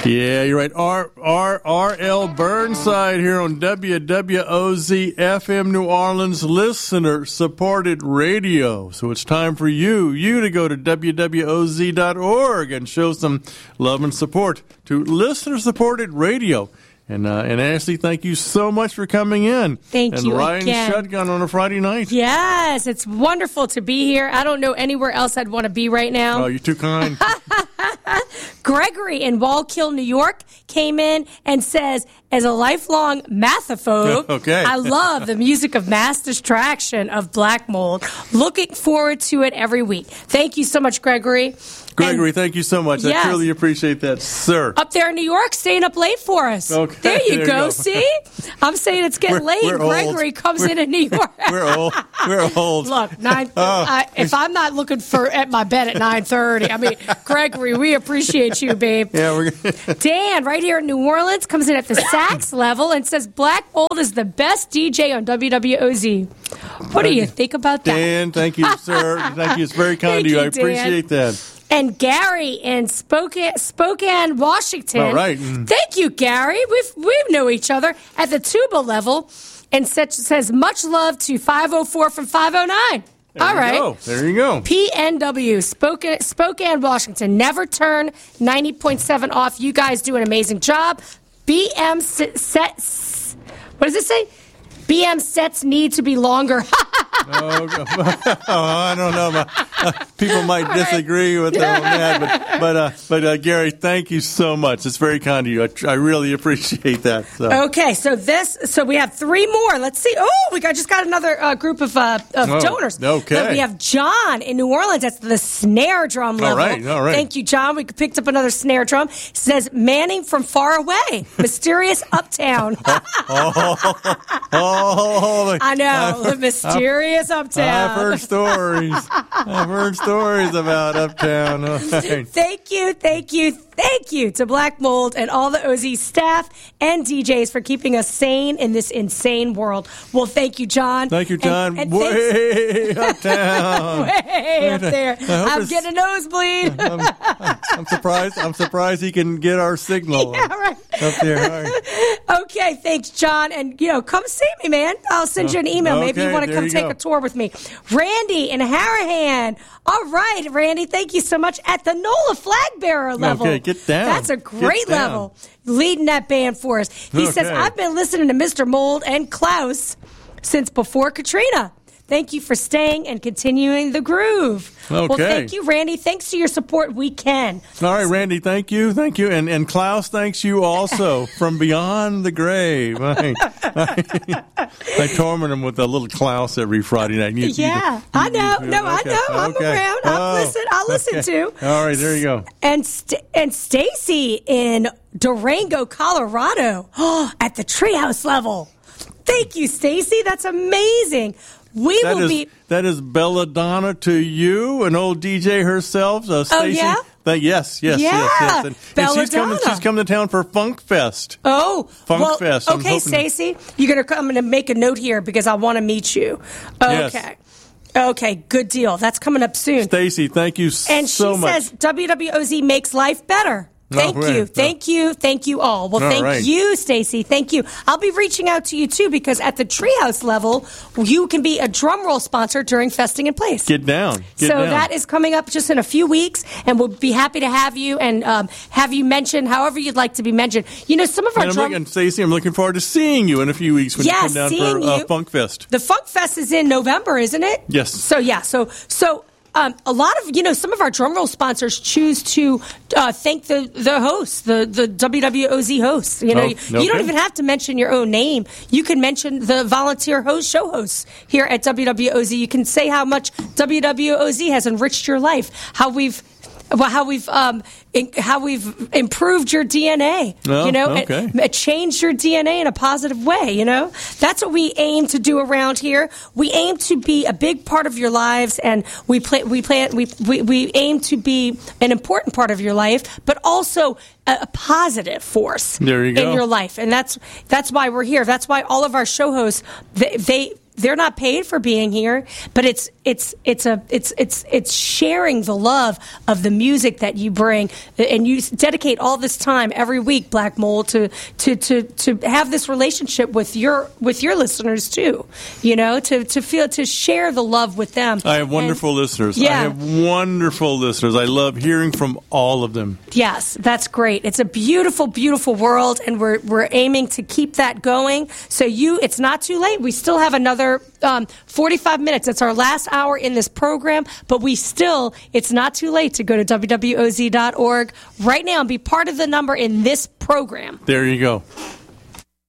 Yeah, you're right. R.L. Burnside here on WWOZ FM New Orleans, listener-supported radio. So it's time for you to go to WWOZ.org and show some love and support to listener-supported radio. And Ashley, thank you so much for coming in. Thank you Ryan again. Shotgun on a Friday night. Yes, it's wonderful to be here. I don't know anywhere else I'd want to be right now. Oh, you're too kind. Gregory in Wallkill, New York, came in and says, as a lifelong mathophobe, okay. I love the music of Mass Distraction of Black Mold. Looking forward to it every week. Thank you so much, Gregory. Gregory, thank you so much. Yes. I truly appreciate that, sir. Up there in New York, staying up late for us. Okay, there you go. See? I'm saying it's getting late. We're Gregory old. comes in New York. We're old. We're old. Look, if I'm not looking at my bed at 9:30, I mean, Gregory, we appreciate you, babe. Yeah, Dan, right here in New Orleans, comes in at the sax level and says Black Mold is the best DJ on WWOZ. What do you think about that? Dan, thank you, sir. Thank you. It's very kind of you. I appreciate that. And Gary in Spokane, Washington. All right. Thank you, Gary. We know each other at the tuba level, and says much love to 504 from 509. All right. There you go. PNW, Spokane, Washington. Never turn 90.7 off. You guys do an amazing job. BM sets. What does it say? BM sets need to be longer. I don't know. People might disagree with that, but Gary, thank you so much. It's very kind of you. I really appreciate that. So. Okay, so we have three more. Let's see. Oh, we just got another group of donors. Okay. We have John in New Orleans. That's the snare drum level. All right. Thank you, John. We picked up another snare drum. It says Manning from far away, mysterious uptown. I know, the mysterious uptown. I've heard stories. About uptown. Right. Thank you to Black Mold and all the OZ staff and DJs for keeping us sane in this insane world. Well, thank you, John. Thank you, John. And way uptown. Way up there. I'm getting a nosebleed. I'm surprised he can get our signal. Yeah, right. Up there. All right. Okay, thanks, John. And, come see me, man. I'll send you an email. Maybe you want to come take a tour with me. Randy in Harahan. All right, Randy, thank you so much. At the NOLA flag bearer level. Okay, get down. That's a great level. Leading that band for us. He says, I've been listening to Mr. Mold and Klaus since before Katrina. Thank you for staying and continuing the groove. Okay. Well, thank you, Randy. Thanks to your support, we can. All right, Randy, thank you. And Klaus, thanks you also from beyond the grave. I torment him with a little Klaus every Friday night. I know. I'm around. I'll listen too. All right, there you go. And Stacy in Durango, Colorado, at the treehouse level. Thank you, Stacy. That's amazing. That is Belladonna to you, an old DJ herself. Stacey. Oh, yeah? Yes. And she's coming to town for Funk Fest. Oh, Funk Fest. Okay, Stacey, you're going to come and make a note here because I want to meet you. Okay. Yes. Okay, good deal. That's coming up soon. Stacey, thank you so much. And she says WWOZ makes life better. Thank you all. Well, thank you, Stacy. Thank you. I'll be reaching out to you, too, because at the Treehouse level, you can be a drum roll sponsor during Festing in Place. Get down. That is coming up just in a few weeks, and we'll be happy to have you and have you mentioned however you'd like to be mentioned. Some of our and Stacey, I'm looking forward to seeing you in a few weeks when you come down for Funk Fest. The Funk Fest is in November, isn't it? Yes. So a lot of, some of our drum roll sponsors choose to thank the hosts, the WWOZ hosts. You don't even have to mention your own name. You can mention the volunteer show hosts here at WWOZ. You can say how much WWOZ has enriched your life, how we've improved your DNA, and changed your DNA in a positive way. That's what we aim to do around here. We aim to be a big part of your lives, and we aim to be an important part of your life, but also a positive force in your life. And that's why we're here. That's why all of our show hosts, they're not paid for being here, but it's sharing the love of the music that you bring, and you dedicate all this time every week, Black Mold, to have this relationship with your listeners too. To share the love with them. I have wonderful listeners. Yeah. I have wonderful listeners. I love hearing from all of them. Yes, that's great. It's a beautiful, beautiful world, and we're aiming to keep that going. So it's not too late. We still have another 45 minutes. That's our last hour in this program, but it's not too late to go to wwoz.org right now and be part of the number in this program. There you go.